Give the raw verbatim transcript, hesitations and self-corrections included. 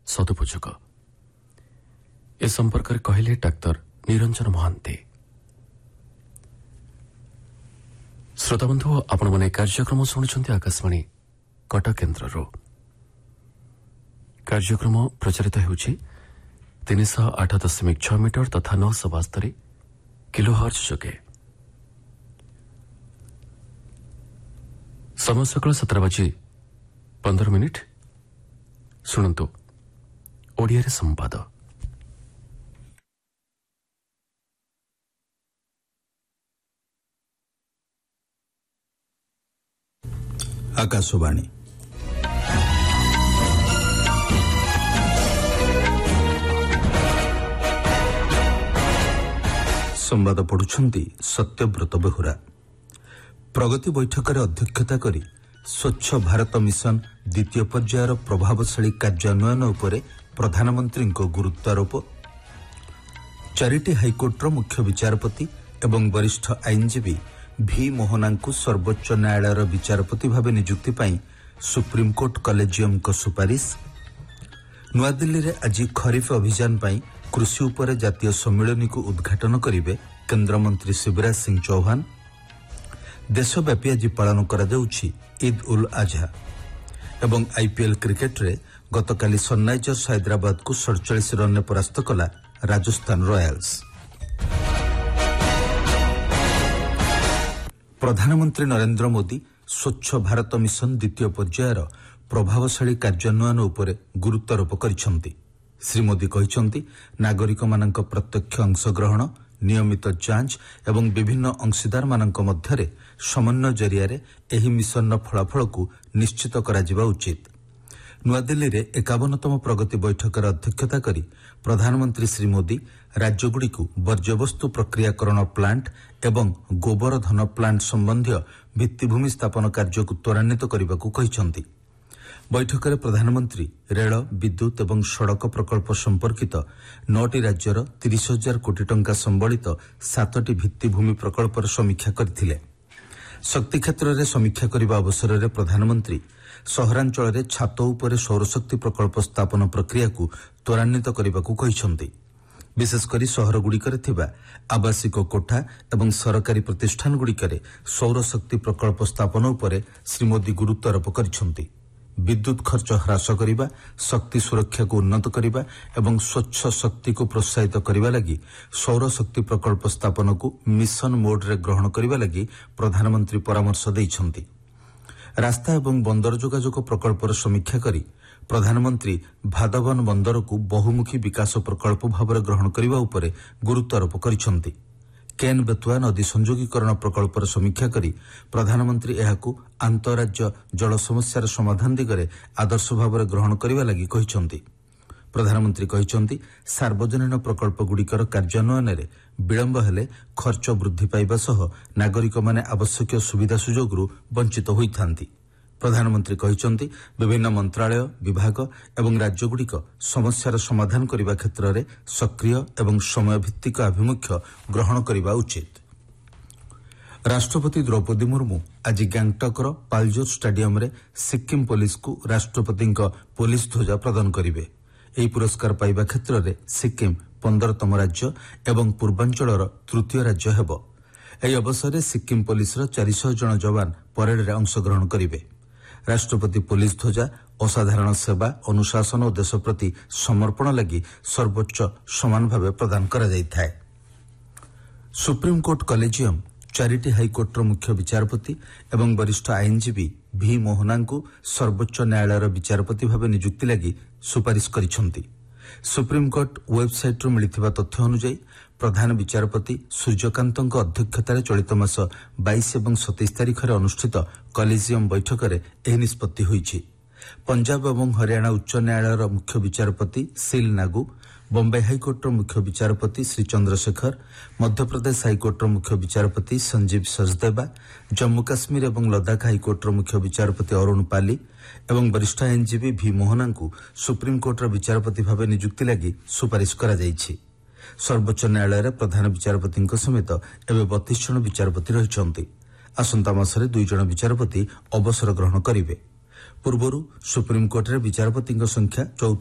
सदुपयोग ए संपर्क में कहले डाक्तर निरंजन महांती। श्रोता बंधु आपण मैंने कार्यक्रम शुणुंट आकाशवाणी कटक केन्द्र कार्यक्रम प्रचारित होउछि तीन सौ आठ दशमिक छह मीटर तथा नौ सौ बास्तरी किलो हर्ज जोगे। समय सकाल सतर बजे पंदर मिनिट शुणु ओडिया संवाद। आकाशवाणी संवाद पढ़ुछंती सत्यव्रत बेहुरा। प्रगति बैठक अध्यक्षता करी स्वच्छ भारत मिशन द्वितीय पर्यायर प्रभावशाली कार्यान्वयन उपरे प्रधानमंत्री गुरुत्वारोप। चारिटी हाइकोर्टर मुख्य विचारपति एवं वरिष्ठ आईनजीवी भी मोहना को सर्वोच्च न्यायालय विचारपति भाव नियुक्ति पाई सुप्रीमकोर्ट कलेजियम को सुपारिश। नुआदिल्ली रे आज खरीफ अभियान पाई कृषि उपरे जातीय सम्मेलन को उद्घाटन करिवे केंद्रमंत्री शिवराज सिंह चौहान। देशव्यापी आज पालन करा जाउछि ईद उल आजहा। एवं आईपीएल क्रिकेट रे गतकाली सनराइजर्स हैदराबाद को सड़चालीस रन परास्त कला राजस्थान रॉयल्स। प्रधानमंत्री नरेंद्र मोदी स्वच्छ भारत मिशन द्वितीय पर्यायर प्रभावशाली कार्यान्वयन उपरे गुरुत्वारोप करिसेंति। श्री मोदी कहिसेंति नागरिक मानक प्रत्यक्ष अंशग्रहण नियमित जांच एवं विभिन्न अंशीदार मानक मध्यरे समन्वय जरिया एही मिशन फलाफल को निश्चित करा जिबा उचित। नुआदिल्ली रे एकावनतम प्रगति बैठकर अध्यक्षता करी प्रधानमंत्री श्री मोदी राज्यगुड़िकु वर्ज्यवस्तु प्रक्रियाकरण प्लांट एवं गोबर धन प्लांट संबंधी भित्तिभूमि स्थापन कार्य को त्वरान्वित करने को कहिसेंति। बैठक में प्रधानमंत्री रेल विद्युत एवं सड़क प्रकल्प संपर्कित नौटी राज्यर तीस हजार कोटी टंका संबलित सातटी भित्तिभूमि प्रकल्पर समीक्षा करथिले। शक्ति क्षेत्र में समीक्षा करने अवसर में प्रधानमंत्री सहरांचल में छात उपरे सौरशक्ति प्रकल्प स्थापन प्रक्रिया को त्वरान्वित करने को कहिसेंति। विशेषकर सहरगुड़िकर थिबा आवासिक कोठा एवं सरकारी प्रतिष्ठान गुड़िकर सौरशक्ति प्रकल्प स्थापन उपरे श्री मोदी गुरुत्वारोप करिसेंति। विद्युत खर्च ह्रास करिबा, शक्ति सुरक्षा को उन्नत करिबा एवं स्वच्छ शक्ति को प्रोत्साहित करिबा लगी सौर शक्ति प्रकल्प स्थापन को मिशन मोड रे ग्रहण करिबा लगी प्रधानमंत्री परामर्श दैछंती। रास्ता एवं बंदर जोगाजोग प्रकल्पर समीक्षा करी प्रधानमंत्री भादवन बंदर को बहुमुखी विकास प्रकल्प भाव ग्रहण करने उपरे गुरुत्वारोप करिसेंति। केन बेतुआ नदी संयोगीकरण प्रकल्पर समीक्षा करी प्रधानमंत्री एहाकू आंतरराज्य जल समस्यार समाधान दिगरे आदर्श भाव ग्रहण करने लगी कहिसेंति। प्रधानमंत्री कहिसेंति सार्वजनीन प्रकल्प गुड़िकर कार्यान्वयन रे विलंब हेले खर्च वृद्धि पाइबा सह नागरिक माने आवश्यक सुविधा सुजोगरु वंचित होइथांती। प्रधानमंत्री कहिसेंति विभिन्न मंत्रालय विभाग एवं राज्यगुड़िक समस्यार समाधान करने क्षेत्र में सक्रिय एवं समय भित्तिक आभिमुख्य ग्रहण करने उचित। राष्ट्रपति द्रौपदी मुर्मू आज गैंगटकर पालजोर स्टाडियम रे सिक्किम पुलिस को राष्ट्रपति पुलिस ध्वजा प्रदान करिवे। एही पुरस्कार पाइबा क्षेत्र में सिक्किम पंद्रहतम राज्य एवं पूर्वांचल तृतीय राज्य हेबो। एही अवसर में सिक्किम पुलिस चार सौ जन जवान परेड रे अंशग्रहण करिवे। राष्ट्रपति पुलिस ध्वजा असाधारण सेवा अनुशासन और देश प्रति समर्पण लगी सर्वोच्च सम्मान भाव प्रदान करा जाइथाय। सुप्रीमकोर्ट कलेजियम चारिटी हाइकोर्टर मुख्य विचारपति एवं वरिष्ठ आईनजीवी भी मोहना को सर्वोच्च न्यायालय विचारपति भाव नियुक्ति लगी सुपारिश करिसेंति। सुप्रीमकोर्ट वेबसाइट मिलिथिबा तथ्य अनुसार प्रधान विचारपति सूर्यकांत अध्यक्षतार चलित मास बाईस और सतैश तारिख में अनुष्ठित कलेजियम बैठक में यह निष्पत्ति होइछि। पंजाब और हरियाणा उच्च न्यायालय मुख्य विचारपति सील नागू, बॉम्बे हाइकोर्टर मुख्य विचारपति श्री चंद्रशेखर, मध्यप्रदेश हाइकोर्टर मुख्य विचारपति संजीव सचदेवा, जम्मू काश्मीर और लद्दाख हाइकोर्टर मुख्य विचारपति अरुण पाली एवं वरिष्ठ आईनजीवी भी मोहना को सुप्रीमकोर्टर विचारपति भाव नियुक्ति लगी सुपारिश करा जाइछि। सर्वोच्च न्यायालय प्रधान विचारपति समेत एवं बत्तीस जन विचारपति रहिछन्ति। आसंता मासरे दुई जन विचारपति अवसर ग्रहण करिवे। पूर्वरु सुप्रीमकोर्ट रे विचारपति संख्या चौतीस